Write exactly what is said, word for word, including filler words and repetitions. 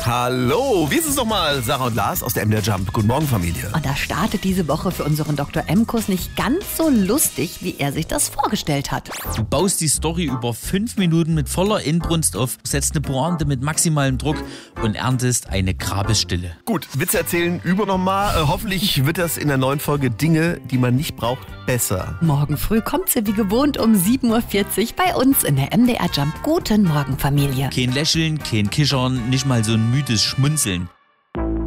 Hallo, wie ist es nochmal? Sarah und Lars aus der M D R Jump. Guten Morgen, Familie. Und da startet diese Woche für unseren Doktor M-Kurs nicht ganz so lustig, wie er sich das vorgestellt hat. Du baust die Story über fünf Minuten mit voller Inbrunst auf, setzt eine Pointe mit maximalem Druck und erntest eine Grabesstille. Gut, Witze erzählen über nochmal. Äh, hoffentlich wird das in der neuen Folge Dinge, die man nicht braucht, besser. Morgen früh kommt sie wie gewohnt um sieben Uhr vierzig bei uns in der M D R Jump. Guten Morgen, Familie. Kein Lächeln, kein Kichern, nicht mal so ein müdes Schmunzeln.